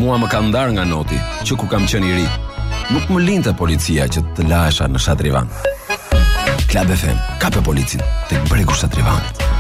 Mua më ka ndar nga noti që ku kam qenë i ri. Nuk më linte policia që të lahesha në Shatrivan. Klab FM, kape policin tek bregu Shatrivanit.